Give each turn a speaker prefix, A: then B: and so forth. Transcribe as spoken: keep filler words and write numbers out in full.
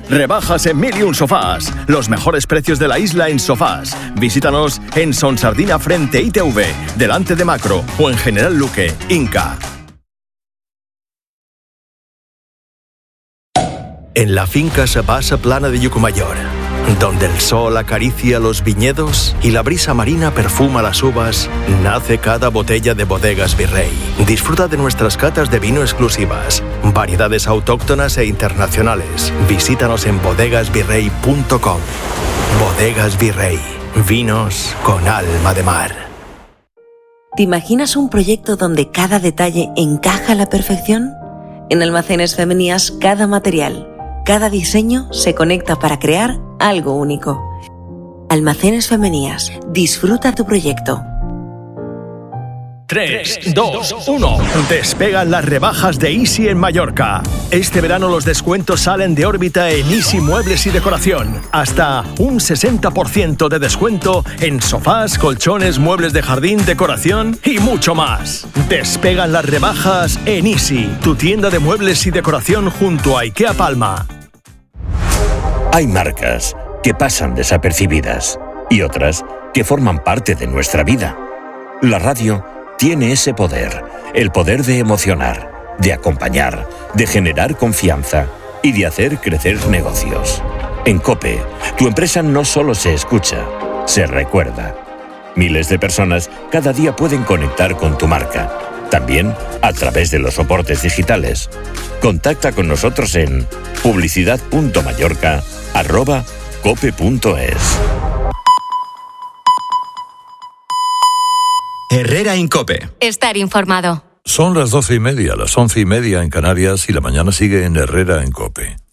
A: Rebajas en Mil y Un Sofás. Los mejores precios de la isla en sofás. Visítanos en Sonsardina frente I T V, delante de Macro o en General Luque, Inca. En la finca Sabasa Plana de Yucumayor, donde el sol acaricia los viñedos y la brisa marina perfuma las uvas, nace cada botella de Bodegas Virrey. Disfruta de nuestras catas de vino exclusivas, variedades autóctonas e internacionales. Visítanos en bodegas virrey punto com. Bodegas Virrey, vinos con alma de mar.
B: ¿Te imaginas un proyecto donde cada detalle encaja a la perfección? En Almacenes Femenías, cada material, cada diseño se conecta para crear algo único. Almacenes Femenías. Disfruta tu proyecto.
A: tres, dos, uno. Despegan las rebajas de Easy en Mallorca. Este verano los descuentos salen de órbita en Easy Muebles y Decoración. Hasta un sesenta por ciento de descuento en sofás, colchones, muebles de jardín, decoración y mucho más. Despegan las rebajas en Easy, tu tienda de muebles y decoración junto a IKEA Palma.
C: Hay marcas que pasan desapercibidas y otras que forman parte de nuestra vida. La radio tiene ese poder, el poder de emocionar, de acompañar, de generar confianza y de hacer crecer negocios. En COPE, tu empresa no solo se escucha, se recuerda. Miles de personas cada día pueden conectar con tu marca, también a través de los soportes digitales. Contacta con nosotros en publicidad punto mallorca arroba cope punto es.
D: Herrera Incope.
E: Estar informado.
F: Son las doce y media, las once y media en Canarias y la mañana sigue en Herrera en COPE.